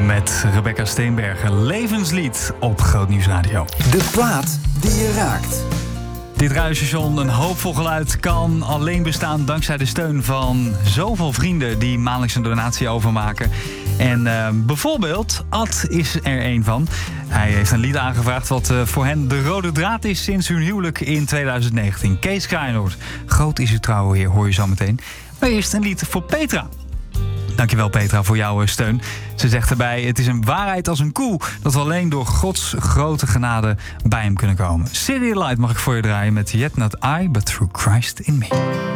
Met Rebecca Steenbergen, Levenslied op Groot Nieuws Radio. De plaat die je raakt. Dit radiostation, een hoopvol geluid, kan alleen bestaan dankzij de steun van zoveel vrienden die maandelijks een donatie overmaken. En bijvoorbeeld, Ad is er een van. Hij heeft een lied aangevraagd wat voor hen de rode draad is sinds hun huwelijk in 2019. Kees Kraaienoord, groot is uw trouwe heer, hoor je zo meteen. Maar eerst een lied voor Petra. Dankjewel Petra voor jouw steun. Ze zegt erbij, het is een waarheid als een koe dat we alleen door Gods grote genade bij hem kunnen komen. City Light mag ik voor je draaien met Yet Not I, But Through Christ in Me.